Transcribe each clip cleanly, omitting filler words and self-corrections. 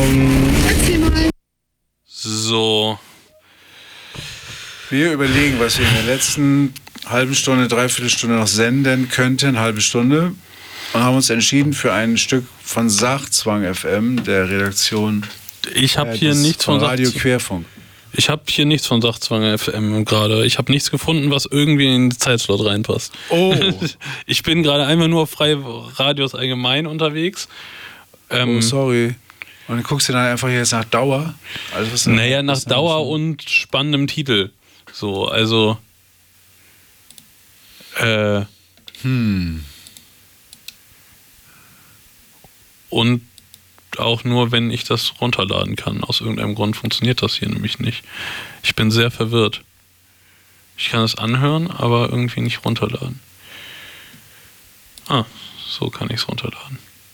So. Wir überlegen, was wir in der letzten halben Stunde, Dreiviertelstunde noch senden könnten, halbe Stunde, und haben uns entschieden für ein Stück von Sachzwang FM, der Redaktion. Ich habe hier nichts von Radio Querfunk. Ich habe hier nichts von Sachzwang FM gerade. Ich habe nichts gefunden, was irgendwie in den Zeitslot reinpasst. Oh. Ich bin gerade einfach nur auf freie Radios allgemein unterwegs. Sorry. Und dann guckst du dann einfach jetzt nach Dauer? Also nach Dauer und spannendem Titel. So, also und auch nur, wenn ich das runterladen kann. Aus irgendeinem Grund funktioniert das hier nämlich nicht. Ich bin sehr verwirrt. Ich kann es anhören, aber irgendwie nicht runterladen. So kann ich es runterladen.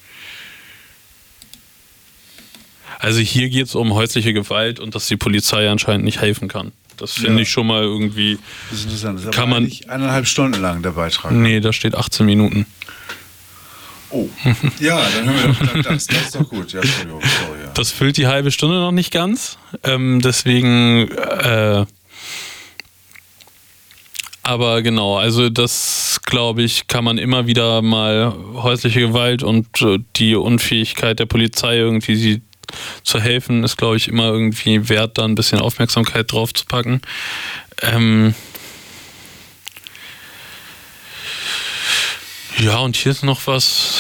Also hier geht es um häusliche Gewalt und dass die Polizei anscheinend nicht helfen kann. Das finde ich schon mal irgendwie... Das ist interessant. Das ist kann man nicht 1,5 Stunden lang, der Beitrag. Nee, da steht 18 Minuten. Oh, ja, dann hören wir doch das. Das ist doch gut. Ja, Entschuldigung, sorry. Ja. Das füllt die halbe Stunde noch nicht ganz. Deswegen... aber genau, also das, glaube ich, kann man immer wieder mal häusliche Gewalt und die Unfähigkeit der Polizei irgendwie sie zu helfen, ist, glaube ich, immer irgendwie wert, da ein bisschen Aufmerksamkeit drauf zu packen. Ja, und hier ist noch was.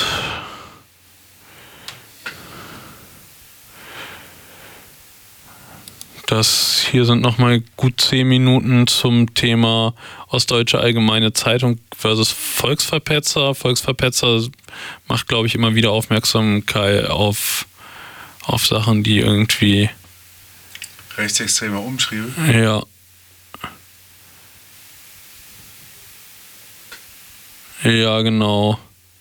Hier sind nochmal gut 10 Minuten zum Thema Ostdeutsche Allgemeine Zeitung versus Volksverpetzer. Volksverpetzer macht, glaube ich, immer wieder Aufmerksamkeit auf Sachen, die irgendwie... Rechtsextreme Umtriebe? Ja. Ja, genau.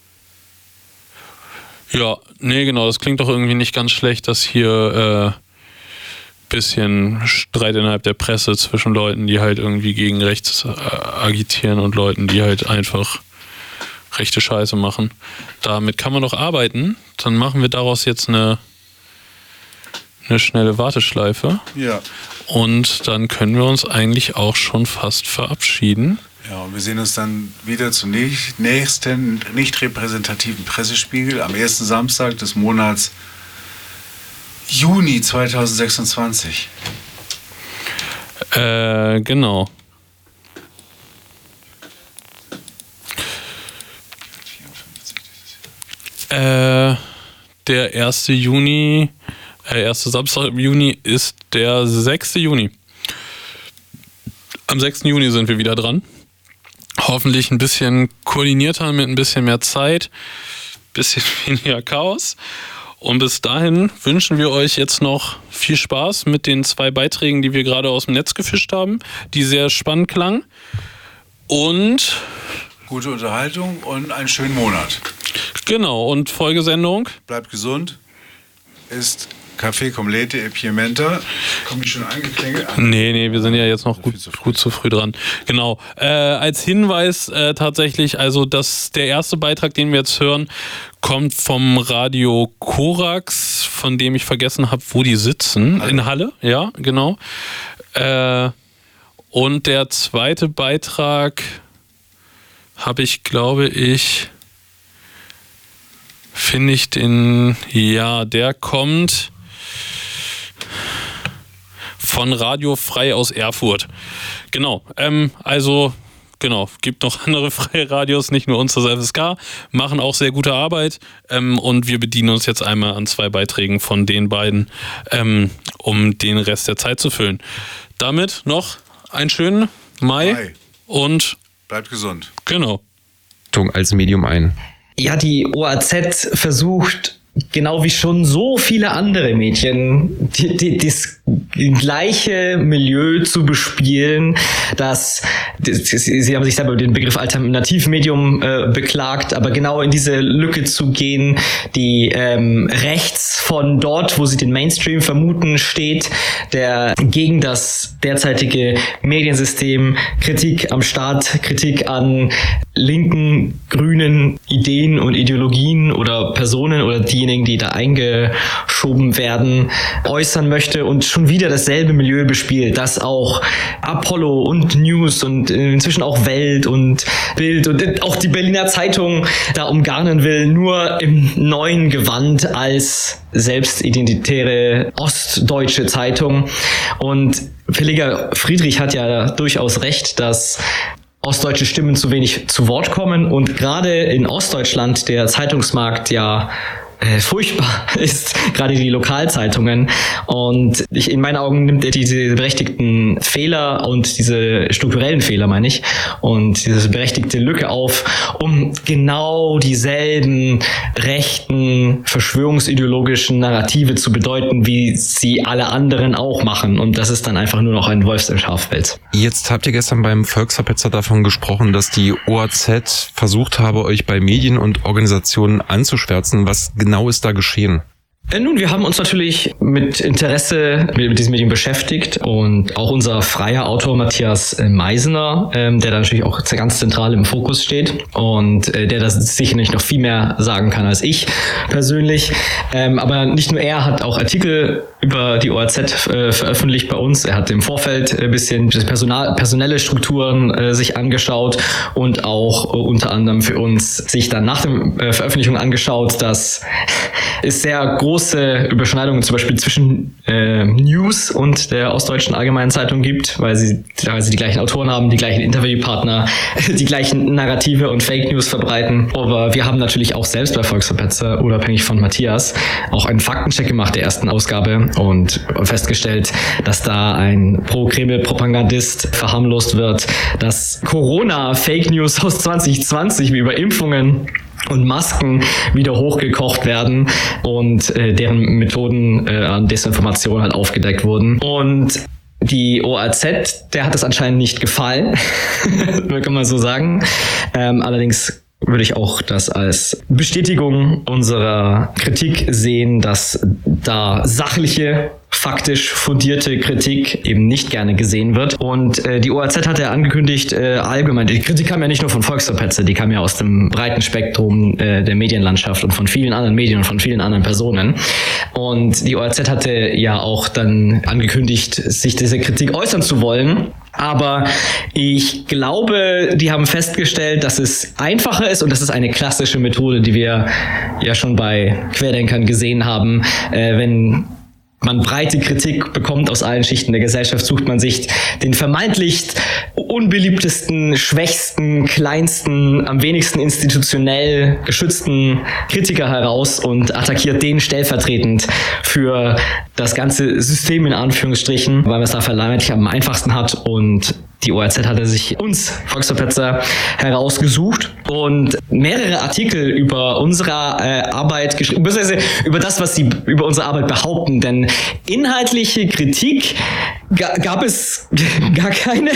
Ja, nee, genau, das klingt doch irgendwie nicht ganz schlecht, dass hier bisschen Streit innerhalb der Presse zwischen Leuten, die halt irgendwie gegen rechts agitieren und Leuten, die halt einfach rechte Scheiße machen. Damit kann man doch arbeiten. Dann machen wir daraus jetzt eine schnelle Warteschleife. Ja. Und dann können wir uns eigentlich auch schon fast verabschieden. Ja, und wir sehen uns dann wieder zum nächsten nicht repräsentativen Pressespiegel am ersten Samstag des Monats Juni 2026. Genau. Der 1. Juni, erste Samstag im Juni ist der 6. Juni. Am 6. Juni sind wir wieder dran. Hoffentlich ein bisschen koordinierter, mit ein bisschen mehr Zeit, bisschen weniger Chaos. Und bis dahin wünschen wir euch jetzt noch viel Spaß mit den 2 Beiträgen, die wir gerade aus dem Netz gefischt haben, die sehr spannend klangen. Und gute Unterhaltung und einen schönen Monat. Genau, und Folgesendung. Bleibt gesund. Ist Kaffee Complete e Pimenta. Komme ich schon angeklingelt? Nee, wir sind ja jetzt noch gut zu früh dran. Genau. Als Hinweis tatsächlich, also der erste Beitrag, den wir jetzt hören, kommt vom Radio Korax, von dem ich vergessen habe, wo die sitzen. Halle. In Halle, ja, genau. Und der zweite Beitrag habe ich, glaube ich, finde ich den, ja, der kommt von Radio Frei aus Erfurt. Genau, gibt noch andere freie Radios, nicht nur uns, das FSK, machen auch sehr gute Arbeit und wir bedienen uns jetzt einmal an 2 Beiträgen von den beiden, um den Rest der Zeit zu füllen. Damit noch einen schönen Mai. Und bleibt gesund. Genau. Als Medium ein. Ja, die OAZ versucht, genau wie schon so viele andere Medien, das gleiche Milieu zu bespielen, Sie haben sich selber den Begriff Alternativmedium beklagt, aber genau in diese Lücke zu gehen, die rechts von dort, wo sie den Mainstream vermuten, steht, der gegen das derzeitige Mediensystem Kritik am Staat, Kritik an linken, grünen Ideen und Ideologien oder Personen oder diejenigen, die da eingeschoben werden, äußern möchte und schon wieder dasselbe Milieu bespielt, das auch Apollo und News und inzwischen auch Welt und Bild und auch die Berliner Zeitung da umgarnen will, nur im neuen Gewand als selbstidentitäre ostdeutsche Zeitung. Und Verleger Friedrich hat ja durchaus recht, dass ostdeutsche Stimmen zu wenig zu Wort kommen und gerade in Ostdeutschland der Zeitungsmarkt ja furchtbar ist, gerade die Lokalzeitungen. Und in meinen Augen nimmt er diese berechtigten Fehler und diese strukturellen Fehler, meine ich, und diese berechtigte Lücke auf, um genau dieselben rechten, verschwörungsideologischen Narrative zu bedeuten, wie sie alle anderen auch machen. Und das ist dann einfach nur noch ein Wolfs im Schafpelz. Jetzt habt ihr gestern beim Volksverpetzer davon gesprochen, dass die OAZ versucht habe, euch bei Medien und Organisationen anzuschwärzen. Was genau ist da geschehen? Nun, wir haben uns natürlich mit Interesse mit diesem Medium beschäftigt und auch unser freier Autor Matthias Meisener, der da natürlich auch ganz zentral im Fokus steht und der das sicherlich noch viel mehr sagen kann als ich persönlich. Aber nicht nur er hat auch Artikel über die OAZ veröffentlicht bei uns. Er hat im Vorfeld ein bisschen personelle Strukturen sich angeschaut und auch unter anderem für uns sich dann nach der Veröffentlichung angeschaut, dass es sehr große Überschneidungen zum Beispiel zwischen News und der Ostdeutschen Allgemeinen Zeitung gibt, weil sie die gleichen Autoren haben, die gleichen Interviewpartner, die gleichen Narrative und Fake News verbreiten. Aber wir haben natürlich auch selbst bei Volksverpetzer, unabhängig von Matthias, auch einen Faktencheck gemacht der ersten Ausgabe und festgestellt, dass da ein Pro-Kreml-Propagandist verharmlost wird, dass Corona-Fake News aus 2020 wie über Impfungen und Masken wieder hochgekocht werden und deren Methoden an Desinformation halt aufgedeckt wurden. Und die OAZ, der hat es anscheinend nicht gefallen, kann man so sagen. Allerdings würde ich auch das als Bestätigung unserer Kritik sehen, dass da sachliche, faktisch fundierte Kritik eben nicht gerne gesehen wird. Und die OAZ hat ja angekündigt, allgemein, die Kritik kam ja nicht nur von Volksverpetzer, die kam ja aus dem breiten Spektrum der Medienlandschaft und von vielen anderen Medien und von vielen anderen Personen. Und die OAZ hatte ja auch dann angekündigt, sich diese Kritik äußern zu wollen. Aber ich glaube, die haben festgestellt, dass es einfacher ist und das ist eine klassische Methode, die wir ja schon bei Querdenkern gesehen haben, wenn man breite Kritik bekommt aus allen Schichten der Gesellschaft, sucht man sich den vermeintlich unbeliebtesten, schwächsten, kleinsten, am wenigsten institutionell geschützten Kritiker heraus und attackiert den stellvertretend für das ganze System in Anführungsstrichen, weil man es da vermeintlich am einfachsten hat. Und die OAZ hatte sich uns, Volksverpetzer, herausgesucht und mehrere Artikel über unsere Arbeit geschrieben, beziehungsweise über das, was sie über unsere Arbeit behaupten, denn inhaltliche Kritik gab es gar keine.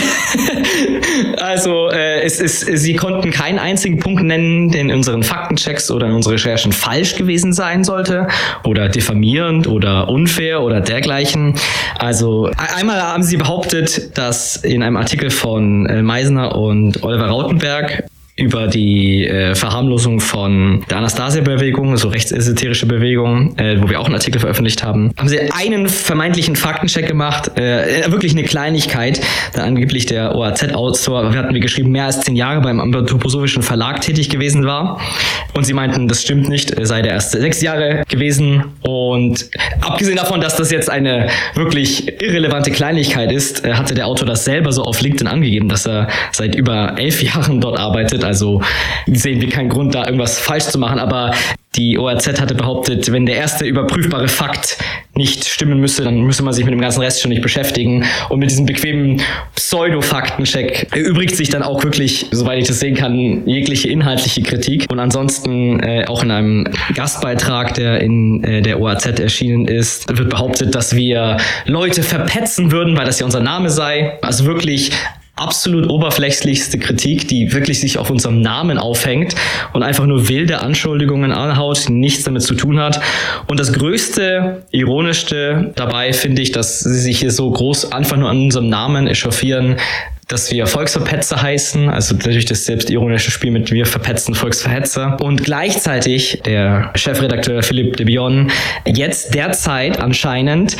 Also sie konnten keinen einzigen Punkt nennen, der in unseren Faktenchecks oder in unseren Recherchen falsch gewesen sein sollte oder diffamierend oder unfair oder dergleichen. Also einmal haben sie behauptet, dass in einem Artikel von Meisener und Oliver Rautenberg über die Verharmlosung von der Anastasia-Bewegung, so rechtsesoterische Bewegung, wo wir auch einen Artikel veröffentlicht haben, haben sie einen vermeintlichen Faktencheck gemacht, wirklich eine Kleinigkeit, da angeblich der OAZ-Autor, hatten wir geschrieben, mehr als 10 Jahre beim anthroposophischen Verlag tätig gewesen war und sie meinten, das stimmt nicht, sei der erst 6 Jahre gewesen und abgesehen davon, dass das jetzt eine wirklich irrelevante Kleinigkeit ist, hatte der Autor das selber so auf LinkedIn angegeben, dass er seit über 11 Jahren dort arbeitet, Also sehen wir keinen Grund, da irgendwas falsch zu machen. Aber die ORZ hatte behauptet, wenn der erste überprüfbare Fakt nicht stimmen müsse, dann müsse man sich mit dem ganzen Rest schon nicht beschäftigen. Und mit diesem bequemen Pseudo-Faktencheck erübrigt sich dann auch wirklich, soweit ich das sehen kann, jegliche inhaltliche Kritik. Und ansonsten auch in einem Gastbeitrag, der in der ORZ erschienen ist, wird behauptet, dass wir Leute verpetzen würden, weil das ja unser Name sei. Also wirklich absolut oberflächlichste Kritik, die wirklich sich auf unserem Namen aufhängt und einfach nur wilde Anschuldigungen anhaut, die nichts damit zu tun hat. Und das größte, ironischste dabei finde ich, dass sie sich hier so groß einfach nur an unserem Namen echauffieren, dass wir Volksverpetzer heißen, also natürlich das selbstironische Spiel mit wir verpetzen Volksverhetzer. Und gleichzeitig der Chefredakteur Philippe de Bion jetzt derzeit anscheinend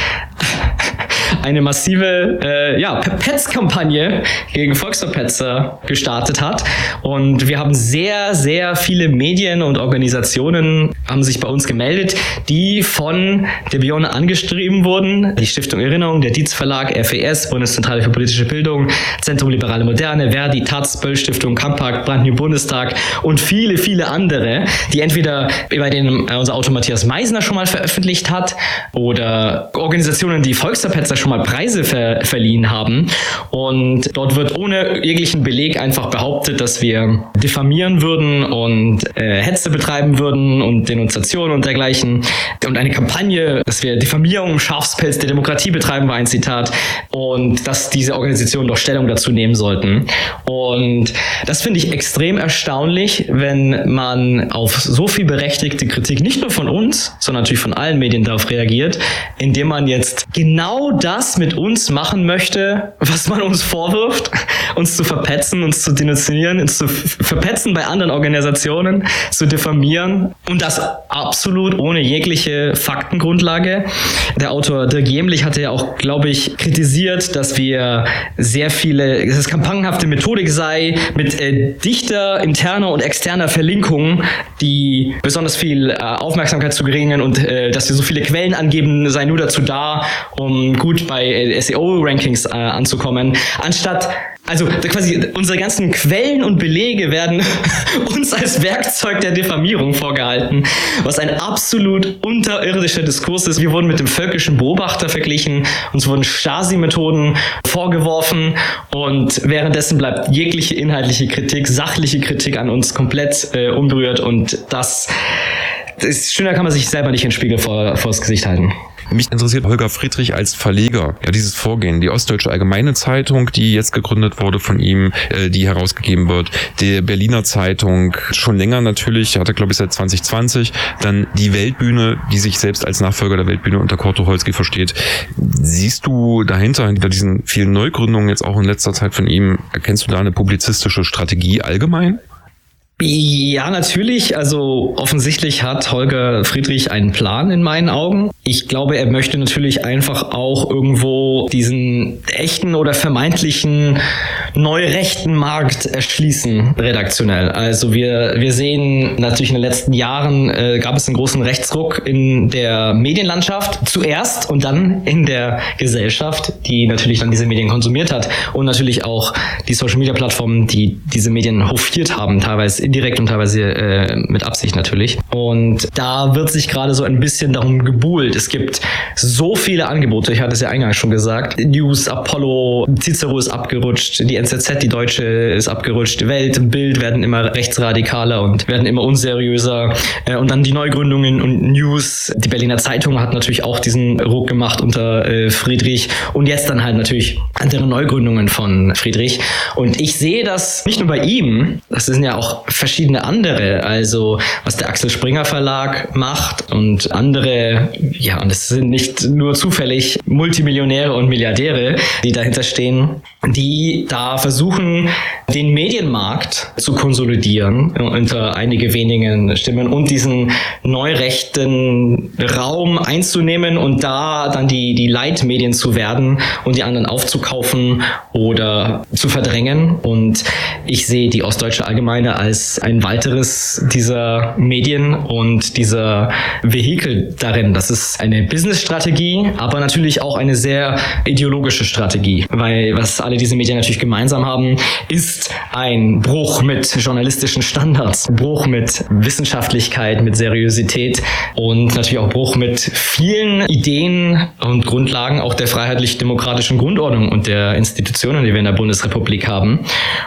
eine massive Petz-Kampagne gegen Volksverpetzer gestartet hat. Und wir haben sehr, sehr viele Medien und Organisationen haben sich bei uns gemeldet, die von de Bion angeschrieben wurden. Die Stiftung Erinnerung, der Dietz Verlag, FES, Bundeszentrale für politische Bildung, Zentrum Liberale Moderne, Verdi, Taz, Böll Stiftung, Kampag, Brandnew Bundestag und viele, viele andere, die entweder bei denen unser Autor Matthias Meisner schon mal veröffentlicht hat oder Organisationen, die Volksverpetzer schon mal Preise verliehen haben. Und dort wird ohne jeglichen Beleg einfach behauptet, dass wir diffamieren würden und Hetze betreiben würden und Denunziation und dergleichen. Und eine Kampagne, dass wir Diffamierung im Schafspelz der Demokratie betreiben, war ein Zitat. Und dass diese Organisationen doch Stellung dazu nehmen sollten. Und das finde ich extrem erstaunlich, wenn man auf so viel berechtigte Kritik, nicht nur von uns, sondern natürlich von allen Medien darauf reagiert, indem man jetzt genau das mit uns machen möchte, was man uns vorwirft, uns zu verpetzen, uns zu denunzieren, uns zu verpetzen bei anderen Organisationen, zu diffamieren und das absolut ohne jegliche Faktengrundlage. Der Autor Dirk Jemlich hatte ja auch, glaube ich, kritisiert, dass wir sehr viele, dass es kampagnenhafte Methodik sei, mit dichter, interner und externer Verlinkung, die besonders viel Aufmerksamkeit zu gewinnen und dass wir so viele Quellen angeben, sei nur dazu da, um gut bei SEO-Rankings anzukommen, anstatt also quasi unsere ganzen Quellen und Belege werden uns als Werkzeug der Diffamierung vorgehalten, was ein absolut unterirdischer Diskurs ist. Wir wurden mit dem völkischen Beobachter verglichen, uns wurden Stasi-Methoden vorgeworfen und währenddessen bleibt jegliche inhaltliche Kritik, sachliche Kritik an uns komplett unberührt und das ist schöner, kann man sich selber nicht in den Spiegel vors Gesicht halten. Mich interessiert Holger Friedrich als Verleger, ja, dieses Vorgehen. Die Ostdeutsche Allgemeine Zeitung, die jetzt gegründet wurde von ihm, die herausgegeben wird. Die Berliner Zeitung, schon länger natürlich, hatte glaube ich seit 2020. Dann die Weltbühne, die sich selbst als Nachfolger der Weltbühne unter Kurt Tucholsky versteht. Siehst du dahinter, hinter diesen vielen Neugründungen jetzt auch in letzter Zeit von ihm, erkennst du da eine publizistische Strategie allgemein? Ja, natürlich. Also offensichtlich hat Holger Friedrich einen Plan in meinen Augen. Ich glaube, er möchte natürlich einfach auch irgendwo diesen echten oder vermeintlichen neurechten Markt erschließen, redaktionell. Also wir sehen natürlich in den letzten Jahren gab es einen großen Rechtsruck in der Medienlandschaft zuerst und dann in der Gesellschaft, die natürlich dann diese Medien konsumiert hat und natürlich auch die Social-Media-Plattformen, die diese Medien hofiert haben, teilweise indirekt und teilweise mit Absicht natürlich. Und da wird sich gerade so ein bisschen darum gebuhlt. Es gibt so viele Angebote, ich hatte es ja eingangs schon gesagt. News, Apollo, Cicero ist abgerutscht, die NZZ, die Deutsche, ist abgerutscht, Welt, Bild werden immer rechtsradikaler und werden immer unseriöser. Und dann die Neugründungen und News. Die Berliner Zeitung hat natürlich auch diesen Ruck gemacht unter Friedrich. Und jetzt dann halt natürlich andere Neugründungen von Friedrich. Und ich sehe das nicht nur bei ihm, das sind ja auch verschiedene andere, also was der Axel Springer Verlag macht und andere, ja, und es sind nicht nur zufällig Multimillionäre und Milliardäre, die dahinter stehen, die da versuchen, den Medienmarkt zu konsolidieren unter einige wenigen Stimmen und diesen neurechten Raum einzunehmen und da dann die Leitmedien zu werden und die anderen aufzukaufen oder zu verdrängen. Und ich sehe die Ostdeutsche Allgemeine als ist ein weiteres dieser Medien und dieser Vehikel darin. Das ist eine Business-Strategie, aber natürlich auch eine sehr ideologische Strategie, weil was alle diese Medien natürlich gemeinsam haben, ist ein Bruch mit journalistischen Standards, Bruch mit Wissenschaftlichkeit, mit Seriosität und natürlich auch Bruch mit vielen Ideen und Grundlagen auch der freiheitlich-demokratischen Grundordnung und der Institutionen, die wir in der Bundesrepublik haben.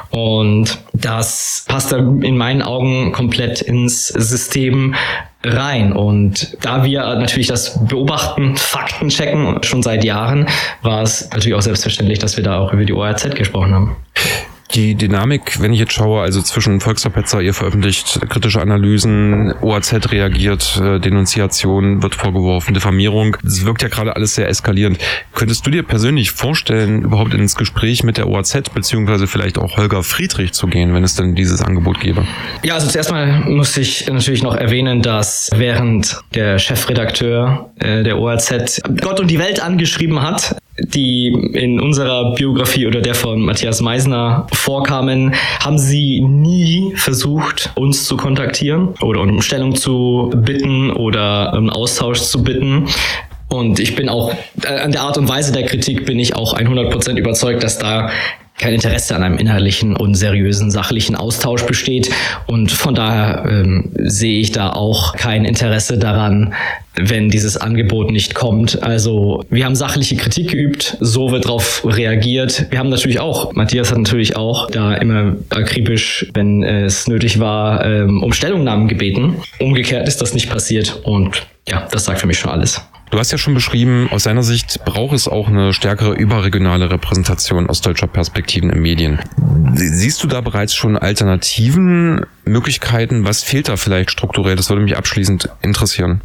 Und das passt dann in meinen Augen komplett ins System rein. Und da wir natürlich das beobachten, Fakten checken schon seit Jahren, war es natürlich auch selbstverständlich, dass wir da auch über die ORZ gesprochen haben. Die Dynamik, wenn ich jetzt schaue, also zwischen Volksverpetzer, ihr veröffentlicht kritische Analysen, OAZ reagiert, Denunziation wird vorgeworfen, Diffamierung, es wirkt ja gerade alles sehr eskalierend. Könntest du dir persönlich vorstellen, überhaupt ins Gespräch mit der OAZ beziehungsweise vielleicht auch Holger Friedrich zu gehen, wenn es denn dieses Angebot gäbe? Ja, also zuerst mal muss ich natürlich noch erwähnen, dass während der Chefredakteur der OAZ Gott und die Welt angeschrieben hat, die in unserer Biografie oder der von Matthias Meisner vorkamen, haben sie nie versucht, uns zu kontaktieren oder um Stellung zu bitten oder Austausch zu bitten. Und ich bin auch, an der Art und Weise der Kritik bin ich auch 100% überzeugt, dass da kein Interesse an einem inhaltlichen und seriösen, sachlichen Austausch besteht. Und von daher sehe ich da auch kein Interesse daran, wenn dieses Angebot nicht kommt. Also wir haben sachliche Kritik geübt, so wird darauf reagiert. Wir haben natürlich auch, Matthias hat natürlich auch da immer akribisch, wenn es nötig war, um Stellungnahmen gebeten. Umgekehrt ist das nicht passiert und ja, das sagt für mich schon alles. Du hast ja schon beschrieben, aus seiner Sicht braucht es auch eine stärkere überregionale Repräsentation aus deutscher Perspektiven in Medien. Siehst du da bereits schon alternativen Möglichkeiten? Was fehlt da vielleicht strukturell? Das würde mich abschließend interessieren.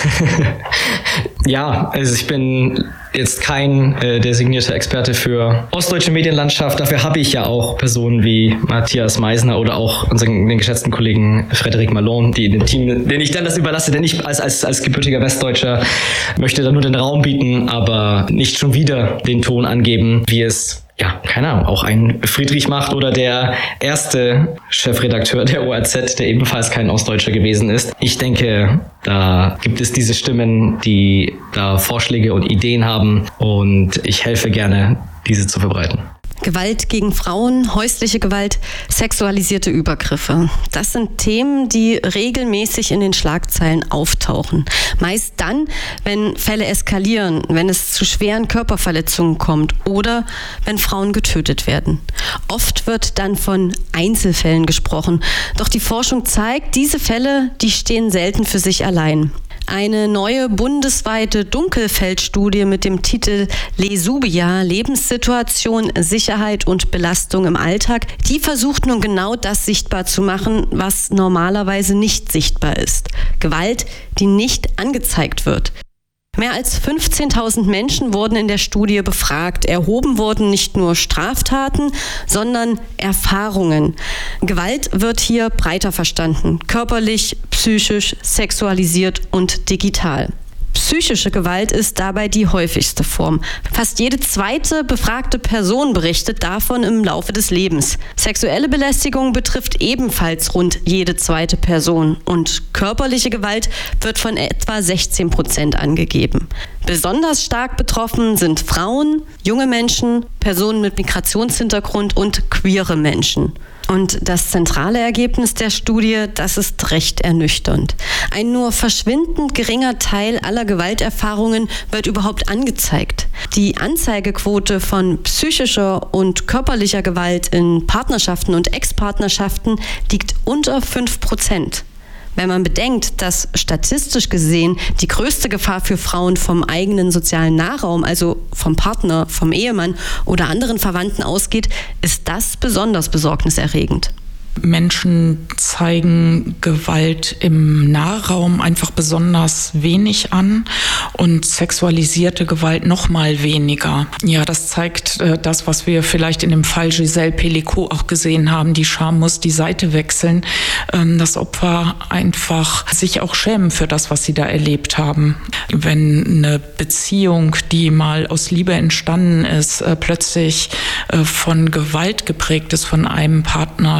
Ja, also ich bin jetzt kein designierter Experte für ostdeutsche Medienlandschaft. Dafür habe ich ja auch Personen wie Matthias Meisner oder auch den geschätzten Kollegen Frédéric Malon, die in dem Team, denen ich dann das überlasse, denn ich als gebürtiger Westdeutscher möchte da nur den Raum bieten, aber nicht schon wieder den Ton angeben, wie es keine Ahnung, auch ein Friedrich macht oder der erste Chefredakteur der ORZ, der ebenfalls kein Ostdeutscher gewesen ist. Ich denke, da gibt es diese Stimmen, die da Vorschläge und Ideen haben und ich helfe gerne, diese zu verbreiten. Gewalt gegen Frauen, häusliche Gewalt, sexualisierte Übergriffe. Das sind Themen, die regelmäßig in den Schlagzeilen auftauchen. Meist dann, wenn Fälle eskalieren, wenn es zu schweren Körperverletzungen kommt oder wenn Frauen getötet werden. Oft wird dann von Einzelfällen gesprochen. Doch die Forschung zeigt, diese Fälle, die stehen selten für sich allein. Eine neue bundesweite Dunkelfeldstudie mit dem Titel Lesubia, Lebenssituation, Sicherheit und Belastung im Alltag, die versucht nun genau das sichtbar zu machen, was normalerweise nicht sichtbar ist. Gewalt, die nicht angezeigt wird. Mehr als 15.000 Menschen wurden in der Studie befragt. Erhoben wurden nicht nur Straftaten, sondern Erfahrungen. Gewalt wird hier breiter verstanden. Körperlich, psychisch, sexualisiert und digital. Psychische Gewalt ist dabei die häufigste Form. Fast jede zweite befragte Person berichtet davon im Laufe des Lebens. Sexuelle Belästigung betrifft ebenfalls rund jede zweite Person und körperliche Gewalt wird von etwa 16% angegeben. Besonders stark betroffen sind Frauen, junge Menschen, Personen mit Migrationshintergrund und queere Menschen. Und das zentrale Ergebnis der Studie, das ist recht ernüchternd. Ein nur verschwindend geringer Teil aller Gewalterfahrungen wird überhaupt angezeigt. Die Anzeigequote von psychischer und körperlicher Gewalt in Partnerschaften und Ex-Partnerschaften liegt unter 5%. Wenn man bedenkt, dass statistisch gesehen die größte Gefahr für Frauen vom eigenen sozialen Nahraum, also vom Partner, vom Ehemann oder anderen Verwandten ausgeht, ist das besonders besorgniserregend. Menschen zeigen Gewalt im Nahraum einfach besonders wenig an und sexualisierte Gewalt noch mal weniger. Ja, das zeigt das, was wir vielleicht in dem Fall Giselle Pelicot auch gesehen haben. Die Scham muss die Seite wechseln. Das Opfer einfach sich auch schämen für das, was sie da erlebt haben. Wenn eine Beziehung, die mal aus Liebe entstanden ist, plötzlich von Gewalt geprägt ist, von einem Partner gegen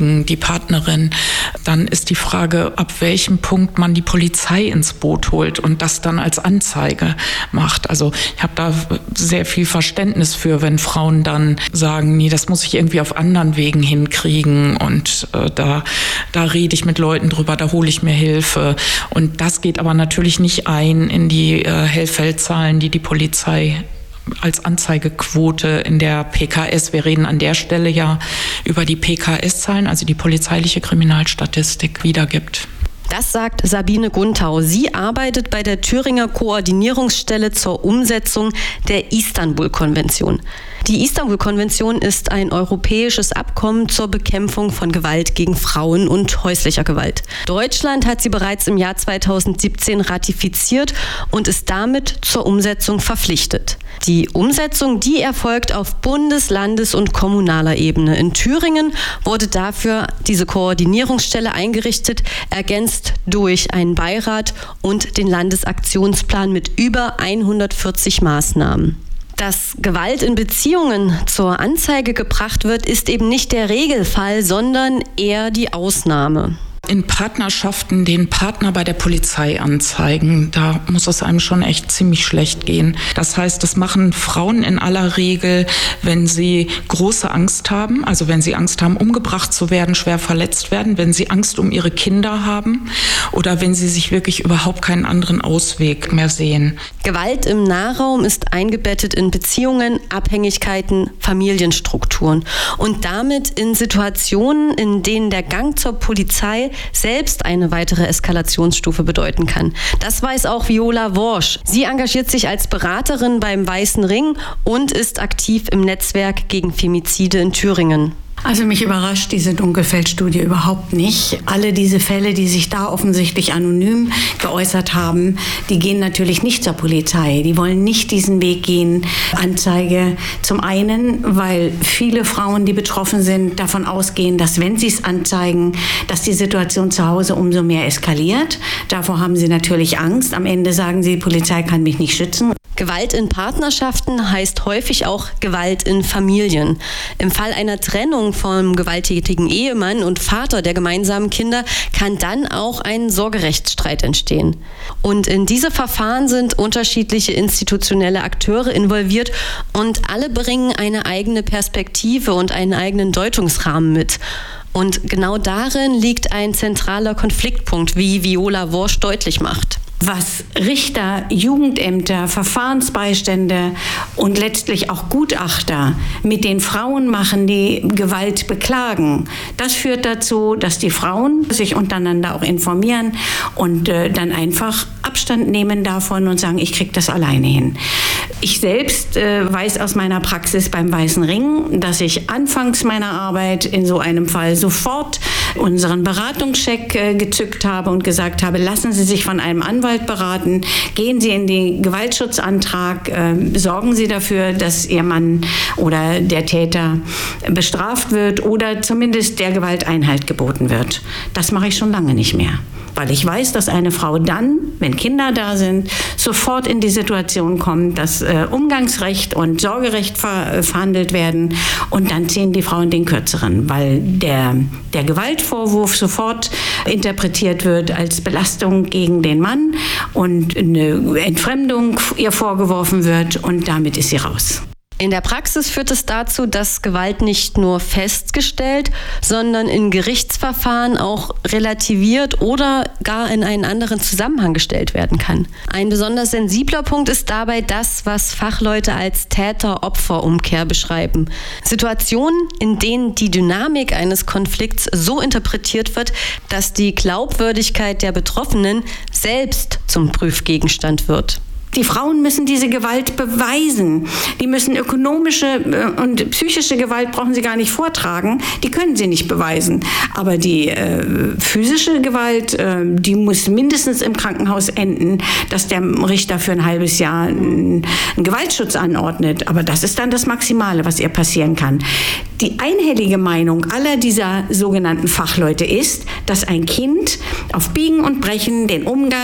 gegen die Partnerin, dann ist die Frage, ab welchem Punkt man die Polizei ins Boot holt und das dann als Anzeige macht. Also ich habe da sehr viel Verständnis für, wenn Frauen dann sagen, nee, das muss ich irgendwie auf anderen Wegen hinkriegen und da rede ich mit Leuten drüber, da hole ich mir Hilfe. Und das geht aber natürlich nicht ein in die Hellfeldzahlen, die Polizei als Anzeigequote in der PKS. Wir reden an der Stelle ja über die PKS-Zahlen, also die polizeiliche Kriminalstatistik, wiedergibt. Das sagt Sabine Guntau. Sie arbeitet bei der Thüringer Koordinierungsstelle zur Umsetzung der Istanbul-Konvention. Die Istanbul-Konvention ist ein europäisches Abkommen zur Bekämpfung von Gewalt gegen Frauen und häuslicher Gewalt. Deutschland hat sie bereits im Jahr 2017 ratifiziert und ist damit zur Umsetzung verpflichtet. Die Umsetzung, die erfolgt auf Bundes-, Landes- und kommunaler Ebene. In Thüringen wurde dafür diese Koordinierungsstelle eingerichtet, ergänzt durch einen Beirat und den Landesaktionsplan mit über 140 Maßnahmen. Dass Gewalt in Beziehungen zur Anzeige gebracht wird, ist eben nicht der Regelfall, sondern eher die Ausnahme. In Partnerschaften den Partner bei der Polizei anzeigen, da muss es einem schon echt ziemlich schlecht gehen. Das heißt, das machen Frauen in aller Regel, wenn sie große Angst haben, also wenn sie Angst haben, umgebracht zu werden, schwer verletzt werden, wenn sie Angst um ihre Kinder haben oder wenn sie sich wirklich überhaupt keinen anderen Ausweg mehr sehen. Gewalt im Nahraum ist eingebettet in Beziehungen, Abhängigkeiten, Familienstrukturen und damit in Situationen, in denen der Gang zur Polizei selbst eine weitere Eskalationsstufe bedeuten kann. Das weiß auch Viola Worsch. Sie engagiert sich als Beraterin beim Weißen Ring und ist aktiv im Netzwerk gegen Femizide in Thüringen. Also mich überrascht diese Dunkelfeld-Studie überhaupt nicht. Alle diese Fälle, die sich da offensichtlich anonym geäußert haben, die gehen natürlich nicht zur Polizei. Die wollen nicht diesen Weg gehen, Anzeige. Zum einen, weil viele Frauen, die betroffen sind, davon ausgehen, dass wenn sie es anzeigen, dass die Situation zu Hause umso mehr eskaliert. Davor haben sie natürlich Angst. Am Ende sagen sie, die Polizei kann mich nicht schützen. Gewalt in Partnerschaften heißt häufig auch Gewalt in Familien. Im Fall einer Trennung vom gewalttätigen Ehemann und Vater der gemeinsamen Kinder kann dann auch ein Sorgerechtsstreit entstehen. Und in diese Verfahren sind unterschiedliche institutionelle Akteure involviert und alle bringen eine eigene Perspektive und einen eigenen Deutungsrahmen mit. Und genau darin liegt ein zentraler Konfliktpunkt, wie Viola Worsch deutlich macht. Was Richter, Jugendämter, Verfahrensbeistände und letztlich auch Gutachter mit den Frauen machen, die Gewalt beklagen, das führt dazu, dass die Frauen sich untereinander auch informieren und dann einfach Abstand nehmen davon und sagen, ich kriege das alleine hin. Ich selbst weiß aus meiner Praxis beim Weißen Ring, dass ich anfangs meiner Arbeit in so einem Fall sofort unseren Beratungscheck gezückt habe und gesagt habe, lassen Sie sich von einem Anwalt beraten, gehen Sie in den Gewaltschutzantrag, sorgen Sie dafür, dass Ihr Mann oder der Täter bestraft wird oder zumindest der Gewalt Einhalt geboten wird. Das mache ich schon lange nicht mehr. Weil ich weiß, dass eine Frau dann, wenn Kinder da sind, sofort in die Situation kommt, dass Umgangsrecht und Sorgerecht verhandelt werden und dann ziehen die Frauen den Kürzeren, weil der Gewaltvorwurf sofort interpretiert wird als Belastung gegen den Mann und eine Entfremdung ihr vorgeworfen wird und damit ist sie raus. In der Praxis führt es dazu, dass Gewalt nicht nur festgestellt, sondern in Gerichtsverfahren auch relativiert oder gar in einen anderen Zusammenhang gestellt werden kann. Ein besonders sensibler Punkt ist dabei das, was Fachleute als Täter-Opfer-Umkehr beschreiben. Situationen, in denen die Dynamik eines Konflikts so interpretiert wird, dass die Glaubwürdigkeit der Betroffenen selbst zum Prüfgegenstand wird. Die Frauen müssen diese Gewalt beweisen. Die müssen ökonomische und psychische Gewalt brauchen sie gar nicht vortragen. Die können sie nicht beweisen. Aber die physische Gewalt, die muss mindestens im Krankenhaus enden, dass der Richter für ein halbes Jahr einen Gewaltschutz anordnet. Aber das ist dann das Maximale, was ihr passieren kann. Die einhellige Meinung aller dieser sogenannten Fachleute ist, dass ein Kind auf Biegen und Brechen den Umgang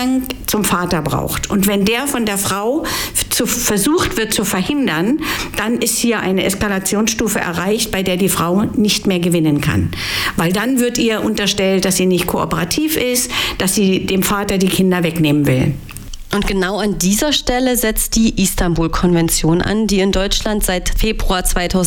zum Vater braucht. Und wenn der von der Frau versucht wird zu verhindern, dann ist hier eine Eskalationsstufe erreicht, bei der die Frau nicht mehr gewinnen kann. Weil dann wird ihr unterstellt, dass sie nicht kooperativ ist, dass sie dem Vater die Kinder wegnehmen will. Und genau an dieser Stelle setzt die Istanbul-Konvention an, die in Deutschland seit Februar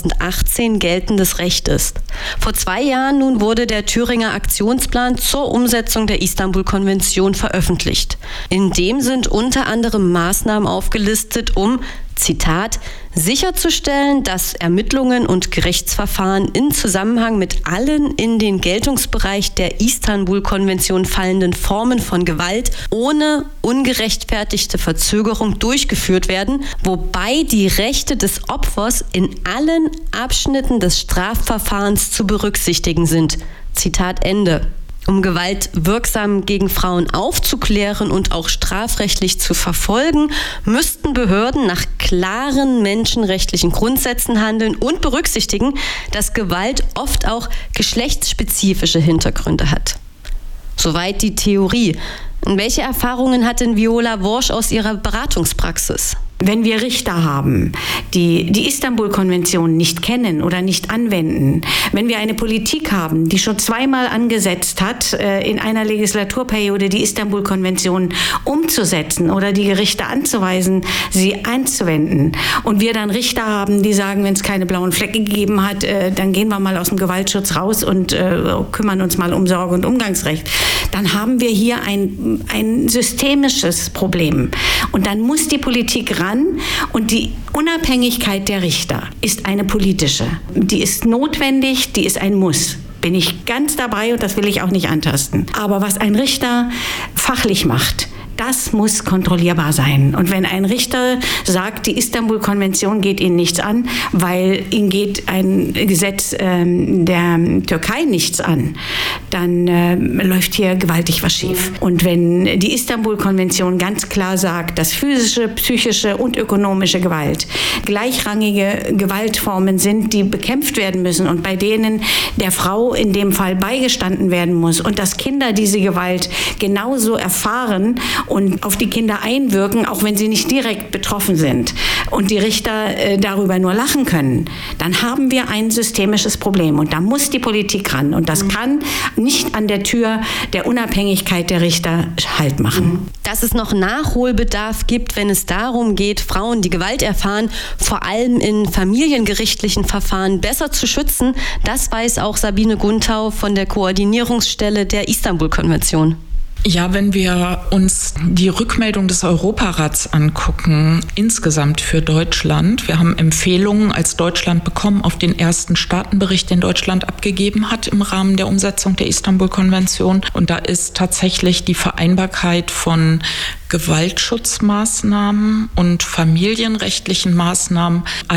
2018 geltendes Recht ist. Vor 2 Jahren nun wurde der Thüringer Aktionsplan zur Umsetzung der Istanbul-Konvention veröffentlicht. In dem sind unter anderem Maßnahmen aufgelistet, um, Zitat, sicherzustellen, dass Ermittlungen und Gerichtsverfahren in Zusammenhang mit allen in den Geltungsbereich der Istanbul-Konvention fallenden Formen von Gewalt ohne ungerechtfertigte Verzögerung durchgeführt werden, wobei die Rechte des Opfers in allen Abschnitten des Strafverfahrens zu berücksichtigen sind. Zitat Ende. Um Gewalt wirksam gegen Frauen aufzuklären und auch strafrechtlich zu verfolgen, müssten Behörden nach klaren menschenrechtlichen Grundsätzen handeln und berücksichtigen, dass Gewalt oft auch geschlechtsspezifische Hintergründe hat. Soweit die Theorie. Und welche Erfahrungen hat denn Viola Worsch aus ihrer Beratungspraxis? Wenn wir Richter haben, die Istanbul-Konvention nicht kennen oder nicht anwenden, wenn wir eine Politik haben, die schon 2-mal angesetzt hat, in einer Legislaturperiode die Istanbul-Konvention umzusetzen oder die Gerichte anzuweisen, sie anzuwenden, und wir dann Richter haben, die sagen, wenn es keine blauen Flecke gegeben hat, dann gehen wir mal aus dem Gewaltschutz raus und kümmern uns mal um Sorge- und Umgangsrecht, dann haben wir hier ein systemisches Problem. Und dann muss die Politik ran, und die Unabhängigkeit der Richter ist eine politische. Die ist notwendig, die ist ein Muss. Bin ich ganz dabei, und das will ich auch nicht antasten. Aber was ein Richter fachlich macht, das muss kontrollierbar sein. Und wenn ein Richter sagt, die Istanbul-Konvention geht ihn nichts an, weil ihn geht ein Gesetz der Türkei nichts an, dann läuft hier gewaltig was schief. Und wenn die Istanbul-Konvention ganz klar sagt, dass physische, psychische und ökonomische Gewalt gleichrangige Gewaltformen sind, die bekämpft werden müssen und bei denen der Frau in dem Fall beigestanden werden muss, und dass Kinder diese Gewalt genauso erfahren und auf die Kinder einwirken, auch wenn sie nicht direkt betroffen sind, und die Richter darüber nur lachen können, dann haben wir ein systemisches Problem. Und da muss die Politik ran. Und das kann nicht an der Tür der Unabhängigkeit der Richter Halt machen. Dass es noch Nachholbedarf gibt, wenn es darum geht, Frauen, die Gewalt erfahren, vor allem in familiengerichtlichen Verfahren besser zu schützen, das weiß auch Sabine Guntau von der Koordinierungsstelle der Istanbul-Konvention. Ja, wenn wir uns die Rückmeldung des Europarats angucken, insgesamt für Deutschland, wir haben Empfehlungen als Deutschland bekommen auf den ersten Staatenbericht, den Deutschland abgegeben hat im Rahmen der Umsetzung der Istanbul-Konvention. Und da ist tatsächlich die Vereinbarkeit von Gewaltschutzmaßnahmen und familienrechtlichen Maßnahmen